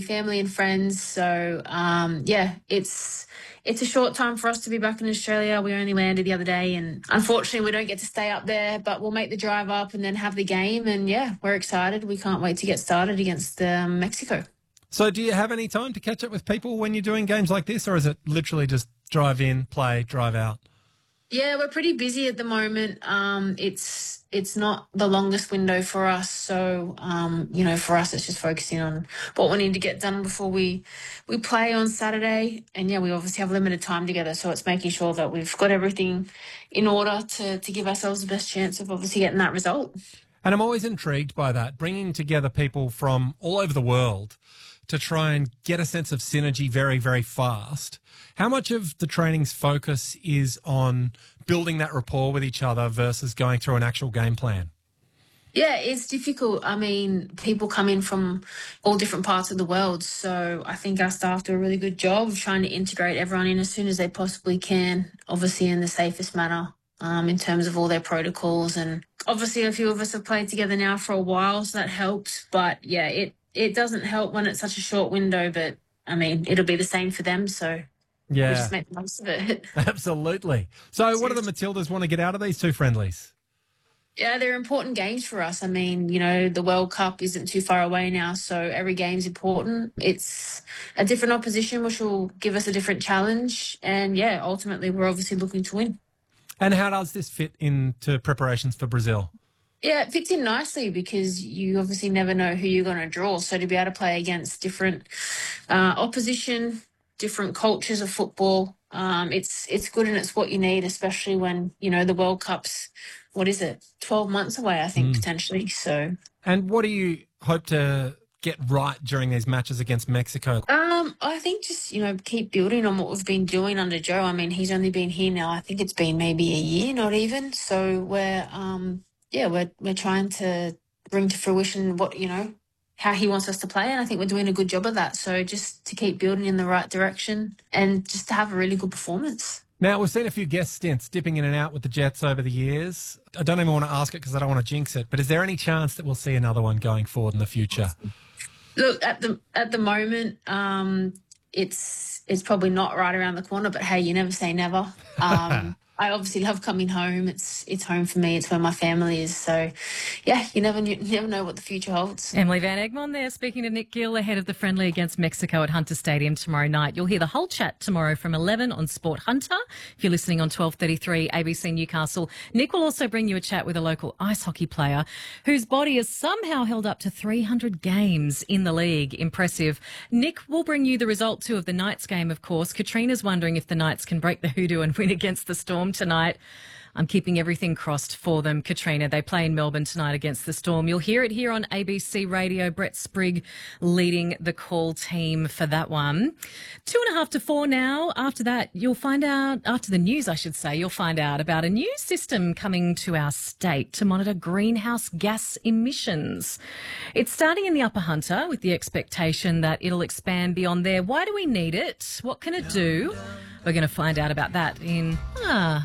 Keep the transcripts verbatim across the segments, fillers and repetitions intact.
family and friends. So, um, yeah, it's it's a short time for us to be back in Australia. We only landed the other day and unfortunately we don't get to stay up there, but we'll make the drive up and then have the game. And, yeah, we're excited. We can't wait to get started against um, Mexico. So do you have any time to catch up with people when you're doing games like this, or is it literally just drive in, play, drive out? Yeah, we're pretty busy at the moment. Um, it's it's not the longest window for us. So, um, you know, for us, it's just focusing on what we need to get done before we, we play on Saturday. And, yeah, we obviously have limited time together. So it's making sure that we've got everything in order to, to give ourselves the best chance of obviously getting that result. And I'm always intrigued by that, bringing together people from all over the world to try and get a sense of synergy very, very fast. How much of the training's focus is on building that rapport with each other versus going through an actual game plan? Yeah, it's difficult. I mean, people come in from all different parts of the world. So I think our staff do a really good job of trying to integrate everyone in as soon as they possibly can, obviously in the safest manner, um, in terms of all their protocols. And obviously a few of us have played together now for a while, so that helps. But, yeah, it, it doesn't help when it's such a short window. But, I mean, it'll be the same for them, so... Yeah, we just make the most of it. Absolutely. So what do the Matildas want to get out of these two friendlies? Yeah, they're important games for us. I mean, you know, the World Cup isn't too far away now, so every game's important. It's a different opposition, which will give us a different challenge. And, yeah, ultimately we're obviously looking to win. And how does this fit into preparations for Brazil? Yeah, it fits in nicely because you obviously never know who you're going to draw. So to be able to play against different uh, opposition, different cultures of football. Um, it's it's good and it's what you need, especially when, you know, the World Cup's, what is it, twelve months away, I think, mm. potentially. So, and what do you hope to get right during these matches against Mexico? Um, I think just, you know, keep building on what we've been doing under Joe. I mean, he's only been here now, I think it's been maybe a year, not even. So we're, um, yeah, we're we're trying to bring to fruition what, you know, how he wants us to play, and I think we're doing a good job of that. So just to keep building in the right direction and just to have a really good performance. Now, we've seen a few guest stints dipping in and out with the Jets over the years. I don't even want to ask it because I don't want to jinx it, but is there any chance that we'll see another one going forward in the future? Look, at the at the moment, um, it's it's probably not right around the corner, but hey, you never say never. Um I obviously love coming home. It's it's home for me. It's where my family is. So, yeah, you never you never know what the future holds. Emily Van Egmond there speaking to Nick Gill ahead of the friendly against Mexico at Hunter Stadium tomorrow night. You'll hear the whole chat tomorrow from eleven on Sport Hunter. If you're listening on twelve thirty-three A B C Newcastle, Nick will also bring you a chat with a local ice hockey player whose body has somehow held up to three hundred games in the league. Impressive. Nick will bring you the result too of the Knights game, of course. Katrina's wondering if the Knights can break the hoodoo and win against the Storm tonight. I'm keeping everything crossed for them, Katrina. They play in Melbourne tonight against the Storm. You'll hear it here on A B C Radio. Brett Sprigg leading the call team for that one. Two and a half to four now. After that, you'll find out, after the news, I should say, you'll find out about a new system coming to our state to monitor greenhouse gas emissions. It's starting in the Upper Hunter with the expectation that it'll expand beyond there. Why do we need it? What can it do? We're going to find out about that in ah,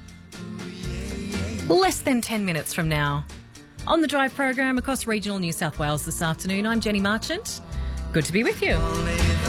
less than ten minutes from now. On the Drive program across regional New South Wales this afternoon, I'm Jenny Marchant. Good to be with you.